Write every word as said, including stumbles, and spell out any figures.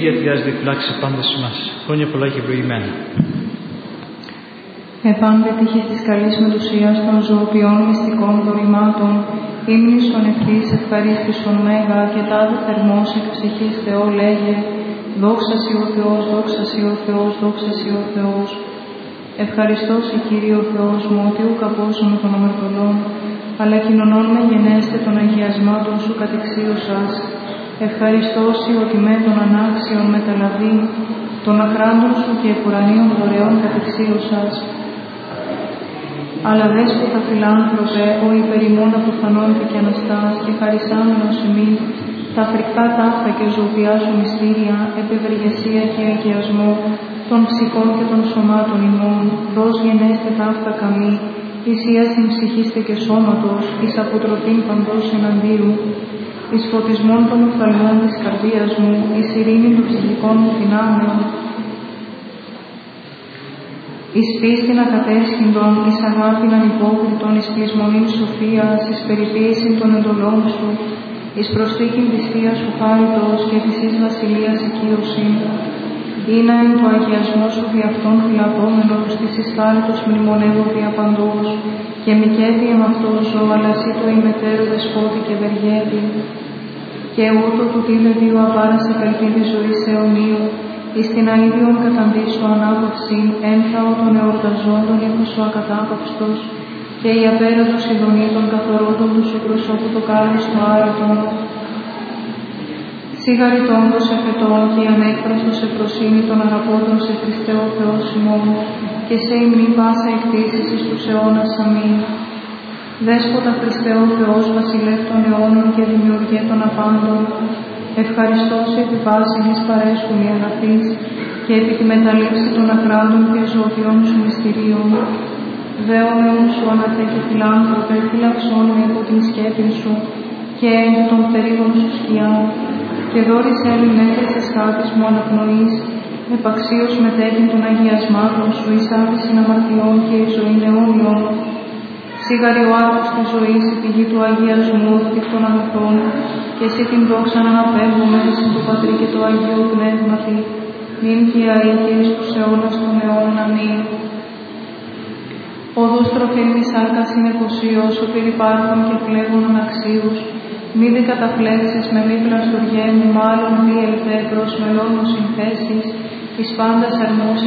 Αγία Τριάς διφυλάξει πάντες μας. Χρόνια πολλά και ευλογημένα. Επάντε τύχη της καλής μετουσίας των ζωοποιών μυστικών δωρημάτων, ύμνησον ευθύς ευχαρίστησον μέγα και τάδε θερμός εκ ψυχής Θεό λέγε, δόξα Συ ο Θεός, δόξα Συ ο Θεός, δόξα Συ ο Θεός. Ευχαριστώ Συ Κύριε ο Θεός μου, ότι ουκ απόσωμαι των αμαρτωλών, αλλά κοινωνών με γενέστε των αγιασμάτων Σου κατεξίωσας. Ευχαριστώ Συ ότι με των ανάξιων μεταλαβή, των αχράντων Σου και επουρανίων δωρεών κατεξίωσας. Αλλά δέσποτα φιλάνθρωπε, ο υπερημών αποθανόνται και αναστάς και χαρισάμενος ημίν, τα φρικτά ταύτα και ζωοποιά Σου μυστήρια, επευεργεσία και αγιασμό των ψυχών και των σωμάτων ημών, δώσ' γενέστε ταύτα καμή, ησίασιν ψυχήστε και σώματος, εις αποτροπήν παντός εναντίου, εις φωτισμόν των οφθαλμών της καρδίας μου, εις ειρήνη των ψυχικών μου δυνάμεων, εις πίστην ακατέσχυντων, εις αγάπην ανυπόκριτων, εις πλεισμονήν σοφίας, εις περιποίησιν των εντολών Σου, εις προσθήκην της Θείας Σου χάριτος και της εις βασιλείας οικείωσιν, είναι εν το αγιασμό Σου δι' αυτόν φυλακόμενος, της εις χάριτος μνημονεύω δια παντός, και μικέτη εμ' αυτό ζω, αλλά Συ το ημετέρου δεσπότη και βεργέτη, και ούτω του τι δε δύο απάρας απελπίδη ζωής αιωνίου, εις την αΐδιον καταντήσου ανάπαυσιν, έμφαο των εορταζόντων ήχος Σου ακατάπαυστος, και η απέραντος ειδονή των καθορόντων του Σου προσώπου το κάλος του άρετον. Σιγαριτώντος εφετών και η ανέκφραστος εφροσύνη των αγαπώντων σε Χριστέ ο Θεός ημών, και σε ημνή πάσα εκτίσεις εις τους αιώνας. Αμήν. Δέσποτα Χριστέ ο Θεός, βασιλεύ των αιώνων και δημιουργέ των απάντων, ευχαριστώ Σε επί πάσιν εις παρέσχουν οι αγαθείς και επί τη μεταλήψη των αχράντων και ζωοποιών Σου μυστηρίων. Δέομαι ούν Σου ανατέ και φιλάνθρωπε, φύλαξόν με υπό την σκέπην Σου και εν των περίγων Σου σκιά, και δώρισε εν έντες εσχάτης μου αναπνοής, επαξίως μετέπειν των αγιασμάτων Σου, εις άβυσιν αμαρτιών και εις ζωήν αιώνιον. Σίγαρη ο άρτος της ζωής, η πηγή του αγιασμού, των αγαθών, και Συ την δόξαν αναπέμπουμε, συν του Πατρί και του Αγίου Πνεύματι, νυν και αεί και εις τους αιώνας των αιώνων. Αμήν. Οδούς τροφήν της σάρκας συνεκοσίως, ο πυρυπάρχων και φλέγων αναξίους, μη δε καταφλέξεις με μη πλαστουργέ, μη μάλλον δι ελθέ προς μελώνου συνθέσεις, εις πάντας αρμούς